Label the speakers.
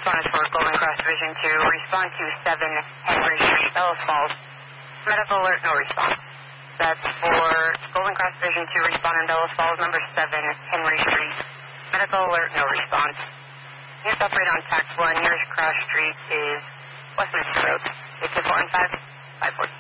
Speaker 1: one is for Golden Cross Division 2. Respond to 7 Henry Street, Bellows Falls. Medical alert, no response. That's for Golden Cross Division 2. Respond in Bellows Falls, number 7 Henry Street. Medical alert, no response. Nearest operator on tax 1. Nearest cross street is Westminster Road. 8415 540.